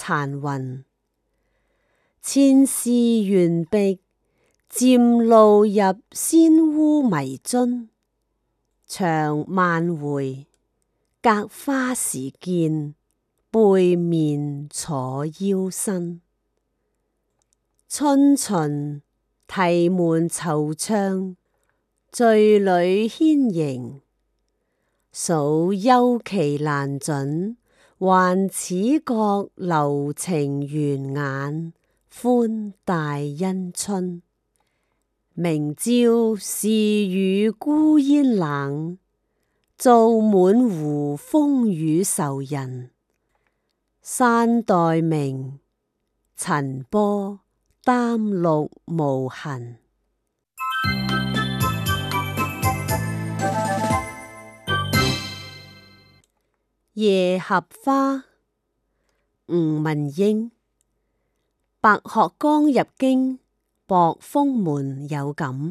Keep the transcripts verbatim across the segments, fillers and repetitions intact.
殘雲。千絲怨碧，漸露入仙污迷津。長萬回，隔花時見，背面楚腰身。春巡提門惆悵，醉裏牽迎。數幽期難盡，還始覺留情緣眼，寬大因春。明朝是與孤煙冷，灶滿湖風雨愁人。山代明，塵波擔綠無痕。夜合花，吳文英。白鶴剛入京，薄風門有感。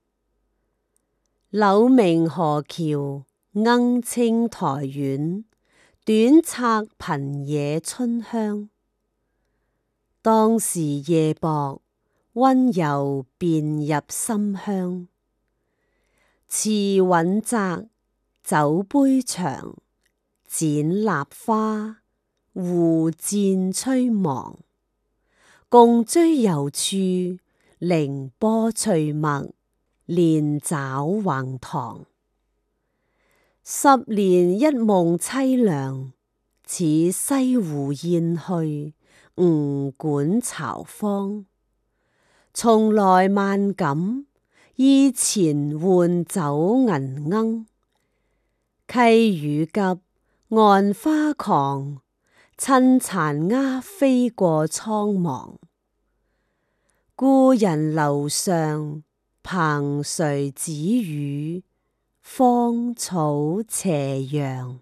柳明河橋，鶯青台遠，短策貧野春香。當時夜薄，溫柔便入心鄉。詞韻窄，酒杯長，剪蠟花，胡箭吹忙。共追遊處，凌波翠墨，連爪橫塘。十年一夢淒涼，似西湖燕去，吳館巢芳。從來萬感，意前換酒銀罌。溪雨急，岸花狂，趁殘鴉飛過蒼茫。故人樓上，憑誰指與，芳草斜陽。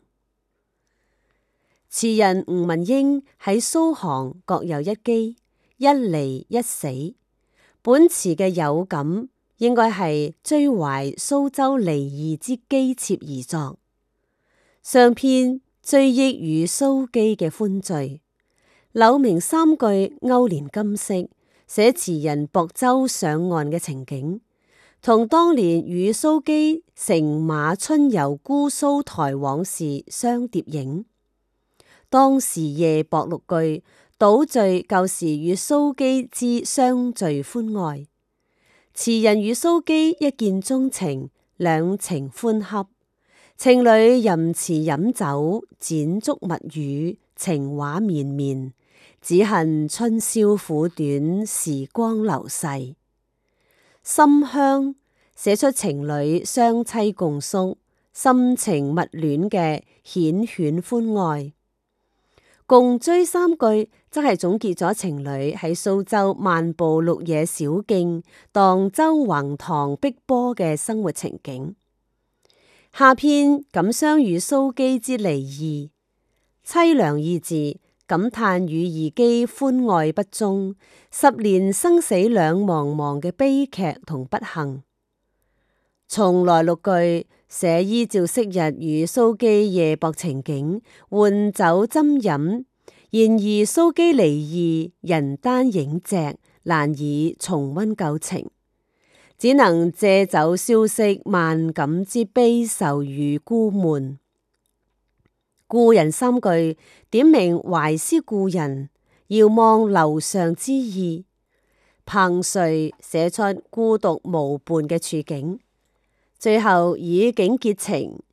詞人吳文英喺蘇杭各有一羈，一離一死。本詞嘅有感，應該係追懷蘇州離異之悲切而作。上篇追憶與蘇羈嘅歡聚，柳明三句勾連今昔，寫詞人泊舟上岸嘅情景，同當年與蘇羈乘馬春遊姑蘇台往事相疊影。當時夜薄六句，倒敘舊時與蘇羈之相聚歡愛。詞人與蘇羈一見鍾情，兩情歡洽。情侶吟詞飲酒，剪燭密語，情話綿綿。只恨春宵苦短，時光流逝。心香寫出情侶雙棲共宿、深情密戀嘅繾綣歡愛。共追三句則係總結咗情侶喺蘇州漫步綠野小徑、蕩舟橫塘碧波嘅生活情景。下篇感傷與蘇羈之離異，淒涼二字感嘆與異姬歡愛不忠，十年生死兩茫茫嘅悲劇同不幸。從來六句寫依照昔日與蘇羈夜泊情景，換酒斟飲。然而蘇羈離異，人單影隻，難以重溫舊情。只能借酒消息萬感之悲愁與孤悶。故人三句點明懷思故人，遙望樓上之意。憑誰寫出孤獨無伴嘅處境。最後以景結情，